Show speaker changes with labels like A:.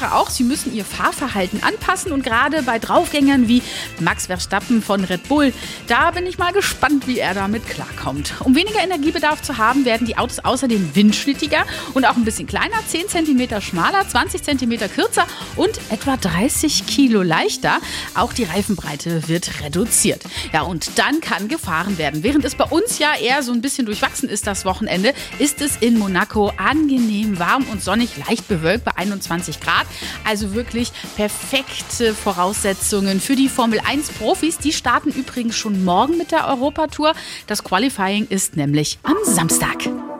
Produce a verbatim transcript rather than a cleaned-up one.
A: Fahrer auch. Sie müssen ihr Fahrverhalten anpassen und gerade bei Draufgängern wie Max Verstappen von Red Bull, da bin ich mal gespannt, wie er damit klarkommt. Um weniger Energiebedarf zu haben, werden die Autos außerdem windschnittiger und auch ein bisschen kleiner, zehn Zentimeter schmaler, zwanzig Zentimeter kürzer und etwa dreißig Kilo leichter. Auch die Reifenbreite wird reduziert. Ja, und dann kann gefahren werden. Während es bei uns ja eher so ein bisschen durchwachsen ist das Wochenende, ist es in Monaco angenehm warm und sonnig, leicht bewölkt bei einundzwanzig Grad. Also wirklich perfekte Voraussetzungen für die Formel eins Profis. Die starten übrigens schon morgen mit der Europatour. Das Qualifying ist nämlich am Samstag.